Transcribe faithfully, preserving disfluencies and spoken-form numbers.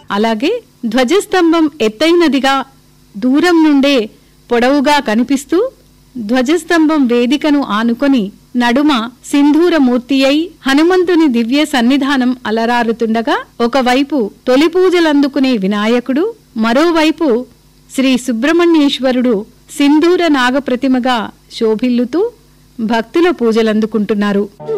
అలాగే ధ్వజస్తంభం ఎత్తైనదిగా దూరం నుండే పొడవుగా కనిపిస్తూ ధ్వజస్తంభం వేదికను ఆనుకొని నడుమ సింధూరమూర్తి అయి హనుమంతుని దివ్య సన్నిధానం అలరారుతుండగా ఒకవైపు తొలి పూజలందుకునే వినాయకుడు, మరోవైపు శ్రీ సుబ్రహ్మణ్యేశ్వరుడు సింధూర నాగప్రతిమగా శోభిల్లుతూ భక్తుల పూజలందుకుంటున్నారు.